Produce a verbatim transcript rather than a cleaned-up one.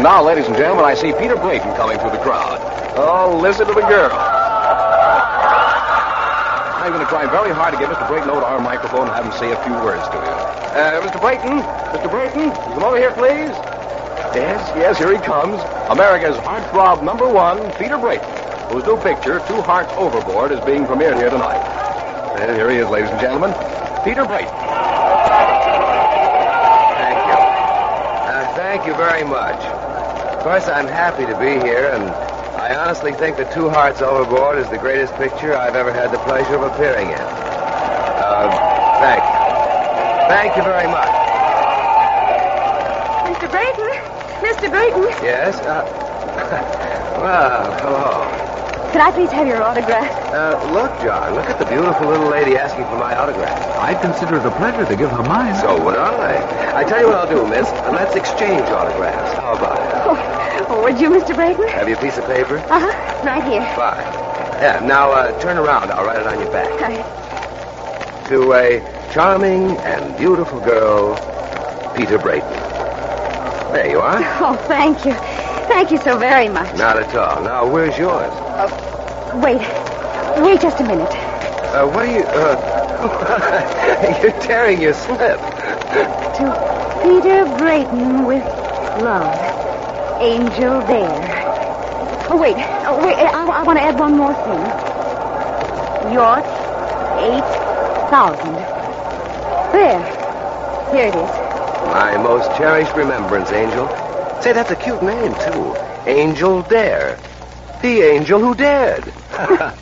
now, ladies and gentlemen, I see Peter Brayton coming through the crowd. Oh, listen to the girl. I'm going to try very hard to get Mister Brayton over to our microphone and have him say a few words to you. Uh, Mister Brayton, Mister Brayton, come over here, please. Yes, yes, here he comes. America's heartthrob number one, Peter Brayton, whose new picture, Two Hearts Overboard, is being premiered here tonight. And here he is, ladies and gentlemen, Peter Brayton. Thank you. Uh, thank you very much. Of course, I'm happy to be here, and I honestly think that Two Hearts Overboard is the greatest picture I've ever had the pleasure of appearing in. Uh, thank you. Thank you very much. Mister Brayton? Mister Brayton? Yes? Uh, well, hello. Could I please have your autograph? Uh, look, John, look at the beautiful little lady asking for my autograph. I'd consider it a pleasure to give her mine. So would I. I tell you what I'll do, miss. Let's exchange autographs. How about it? Oh, oh, would you, Mister Brayton? Have you a piece of paper? Uh-huh, right here. Fine. Yeah, now uh, turn around. I'll write it on your back. Right. To a charming and beautiful girl, Peter Brayton. There you are. Oh, thank you. Thank you so very much. Not at all. Now, where's yours? Uh, wait. Wait just a minute. Uh, what are you... Uh, you're tearing your slip. To Peter Brayton with love. Angel there. Oh, wait. Oh, wait. I, I want to add one more thing. York, eight thousand. There. Here it is. My most cherished remembrance, Angel. Say, that's a cute name, too. Angel Dare. The angel who dared.